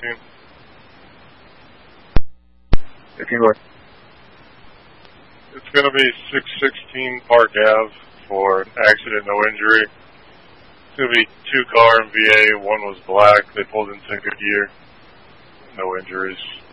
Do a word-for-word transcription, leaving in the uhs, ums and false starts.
fifteen. fifteen what? It's going to be six sixteen Park Ave for accident, no injury. It's going to be two car in V A. One was black. They pulled into Goodyear. No injuries.